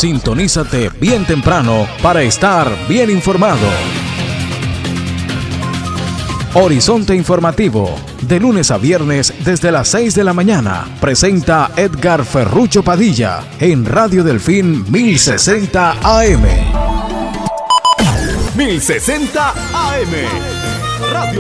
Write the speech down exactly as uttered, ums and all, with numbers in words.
Sintonízate bien temprano para estar bien informado. Horizonte Informativo, de lunes a viernes desde las seis de la mañana, presenta Edgar Ferrucho Padilla en Radio Delfín mil sesenta A M. mil sesenta A M, Radio